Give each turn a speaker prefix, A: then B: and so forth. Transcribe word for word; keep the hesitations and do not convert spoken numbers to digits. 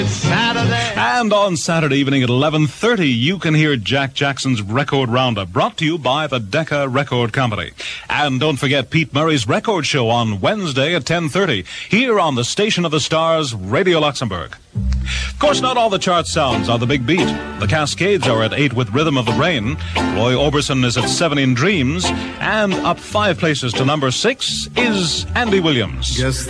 A: Saturday.
B: And on Saturday evening at eleven thirty, you can hear Jack Jackson's Record Roundup, brought to you by the Decca Record Company. And don't forget Pete Murray's Record Show on Wednesday at ten thirty, here on the Station of the Stars, Radio Luxembourg. Of course, not all the chart sounds are the big beat. The Cascades are at eight with Rhythm of the Brain. Roy Orbison is at seven in Dreams. And up five places to number six is Andy Williams.
C: Guess